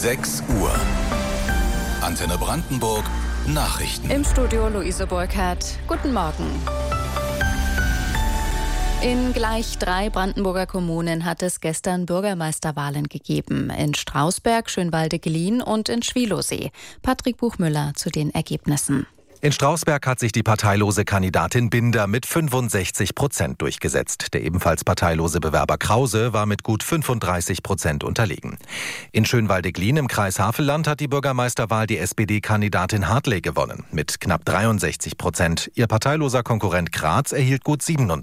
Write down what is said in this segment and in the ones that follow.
6 Uhr. Antenne Brandenburg Nachrichten. Im Studio Luise Burkhardt. Guten Morgen. In gleich 3 Brandenburger Kommunen hat es gestern Bürgermeisterwahlen gegeben. In Strausberg, Schönwalde-Geleen und in Schwielowsee. Patrick Buchmüller zu den Ergebnissen. In Strausberg hat sich die parteilose Kandidatin Binder mit 65% durchgesetzt. Der ebenfalls parteilose Bewerber Krause war mit gut 35% unterlegen. In Schönwalde-Geleen im Kreis Havelland hat die Bürgermeisterwahl die SPD-Kandidatin Hartley gewonnen mit knapp 63%. Ihr parteiloser Konkurrent Graz erhielt gut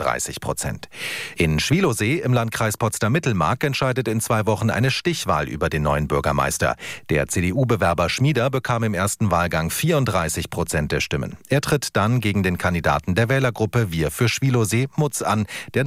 37%. In Schwielowsee im Landkreis Potsdam-Mittelmark entscheidet in 2 Wochen eine Stichwahl über den neuen Bürgermeister. Der CDU-Bewerber Schmieder bekam im ersten Wahlgang 34% der Stimmen. Er tritt dann gegen den Kandidaten der Wählergruppe Wir für Schwielowsee Mutz an, der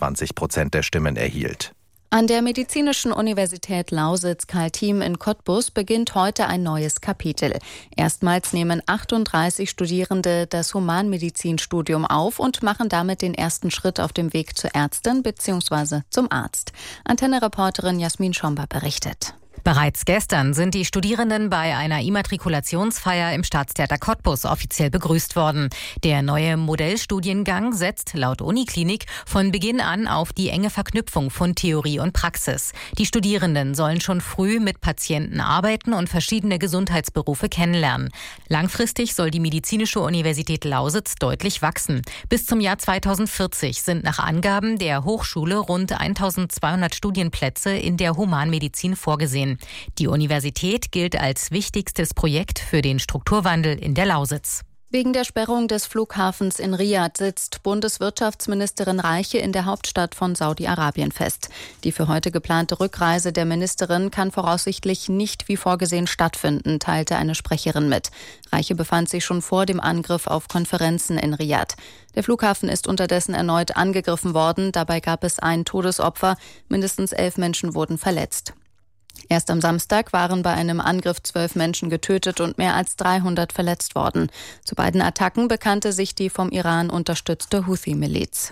29% der Stimmen erhielt. An der Medizinischen Universität Lausitz-Kaltim in Cottbus beginnt heute ein neues Kapitel. Erstmals nehmen 38 Studierende das Humanmedizinstudium auf und machen damit den ersten Schritt auf dem Weg zur Ärztin bzw. zum Arzt. Antenne-Reporterin Jasmin Schomba berichtet. Bereits gestern sind die Studierenden bei einer Immatrikulationsfeier im Staatstheater Cottbus offiziell begrüßt worden. Der neue Modellstudiengang setzt laut Uniklinik von Beginn an auf die enge Verknüpfung von Theorie und Praxis. Die Studierenden sollen schon früh mit Patienten arbeiten und verschiedene Gesundheitsberufe kennenlernen. Langfristig soll die Medizinische Universität Lausitz deutlich wachsen. Bis zum Jahr 2040 sind nach Angaben der Hochschule rund 1200 Studienplätze in der Humanmedizin vorgesehen. Die Universität gilt als wichtigstes Projekt für den Strukturwandel in der Lausitz. Wegen der Sperrung des Flughafens in Riad sitzt Bundeswirtschaftsministerin Reiche in der Hauptstadt von Saudi-Arabien fest. Die für heute geplante Rückreise der Ministerin kann voraussichtlich nicht wie vorgesehen stattfinden, teilte eine Sprecherin mit. Reiche befand sich schon vor dem Angriff auf Konferenzen in Riad. Der Flughafen ist unterdessen erneut angegriffen worden. Dabei gab es ein Todesopfer. Mindestens 11 Menschen wurden verletzt. Erst am Samstag waren bei einem Angriff 12 Menschen getötet und mehr als 300 verletzt worden. Zu beiden Attacken bekannte sich die vom Iran unterstützte Houthi-Miliz.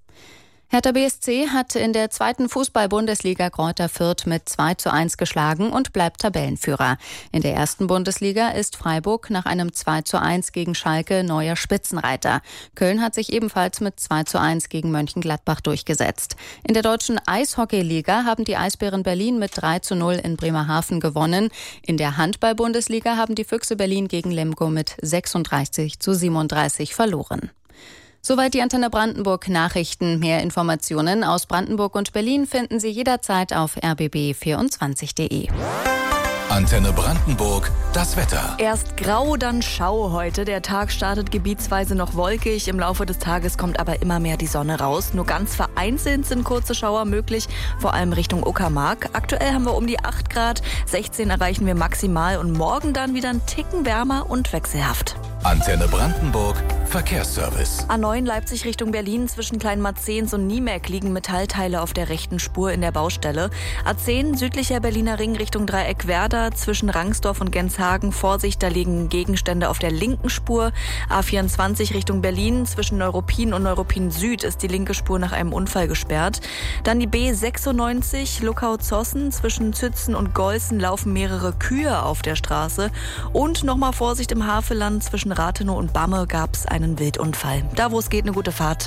Hertha BSC hat in der 2. Fußball-Bundesliga Greuther Fürth mit 2:1 geschlagen und bleibt Tabellenführer. In der 1. Bundesliga ist Freiburg nach einem 2:1 gegen Schalke neuer Spitzenreiter. Köln hat sich ebenfalls mit 2:1 gegen Mönchengladbach durchgesetzt. In der deutschen Eishockey-Liga haben die Eisbären Berlin mit 3:0 in Bremerhaven gewonnen. In der Handball-Bundesliga haben die Füchse Berlin gegen Lemgo mit 36:37 verloren. Soweit die Antenne Brandenburg Nachrichten. Mehr Informationen aus Brandenburg und Berlin finden Sie jederzeit auf rbb24.de. Antenne Brandenburg, das Wetter. Erst grau, dann Schau heute. Der Tag startet gebietsweise noch wolkig. Im Laufe des Tages kommt aber immer mehr die Sonne raus. Nur ganz vereinzelt sind kurze Schauer möglich, vor allem Richtung Uckermark. Aktuell haben wir um die 8 Grad, 16 erreichen wir maximal und morgen dann wieder einen Ticken wärmer und wechselhaft. Antenne Brandenburg, Verkehrsservice. A9 Leipzig Richtung Berlin zwischen Kleinmarzens und Niemerk liegen Metallteile auf der rechten Spur in der Baustelle. A10 südlicher Berliner Ring Richtung Dreieck Werder zwischen Rangsdorf und Genshagen. Vorsicht, da liegen Gegenstände auf der linken Spur. A24 Richtung Berlin zwischen Neuruppin und Neuruppin Süd ist die linke Spur nach einem Unfall gesperrt. Dann die B96 Luckau-Zossen zwischen Zützen und Golzen laufen mehrere Kühe auf der Straße. Und nochmal Vorsicht im Havelland zwischen Rathenow und Bamme gab es einen Wildunfall. Da wo es geht, eine gute Fahrt.